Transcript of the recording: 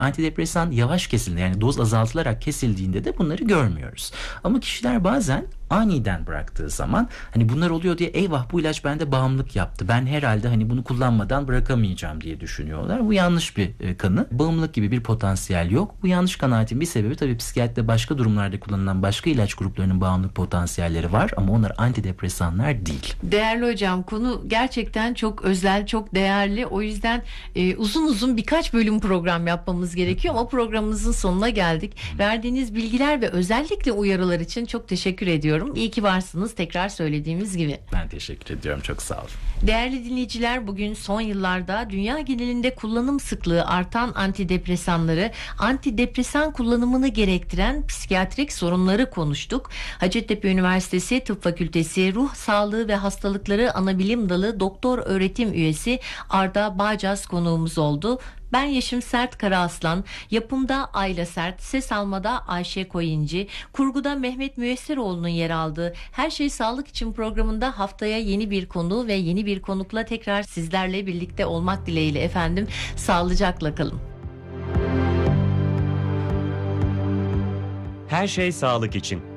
Antidepresan yavaş kesildiğinde, yani doz azaltılarak kesildiğinde de bunları görmüyoruz. Ama kişiler bazen aniden bıraktığı zaman hani bunlar oluyor diye eyvah bu ilaç bende bağımlılık yaptı, ben herhalde hani bunu kullanmadan bırakamayacağım diye düşünüyorlar. Bu yanlış bir kanı. Bağımlılık gibi bir potansiyel yok. Bu yanlış kanaatin bir sebebi tabii psikiyatride başka durumlarda kullanılan başka ilaç gruplarının bağımlılık potansiyelleri var ama onlar antidepresanlar değil. Değerli hocam, konu gerçekten çok özel, çok değerli. O yüzden uzun uzun birkaç bölüm program yapmamız gerekiyor ama programımızın sonuna geldik. Verdiğiniz bilgiler ve özellikle uyarılar için çok teşekkür ediyorum. İyi ki varsınız, tekrar söylediğimiz gibi. Ben teşekkür ediyorum, çok sağ olun. Değerli dinleyiciler, bugün son yıllarda dünya genelinde kullanım sıklığı artan antidepresanları, antidepresan kullanımını gerektiren psikiyatrik sorunları konuştuk. Hacettepe Üniversitesi Tıp Fakültesi Ruh Sağlığı ve Hastalıkları Anabilim Dalı Doktor Öğretim Üyesi Arda Bağcaz konuğumuz oldu. Ben Yeşim Sert Karaaslan, yapımda Ayla Sert, ses almada Ayşe Koyuncu, kurguda Mehmet Müyesseroğlu'nun yer aldığı Her Şey Sağlık için programında haftaya yeni bir konu ve yeni bir konukla tekrar sizlerle birlikte olmak dileğiyle efendim. Sağlıcakla kalın. Her Şey Sağlık için.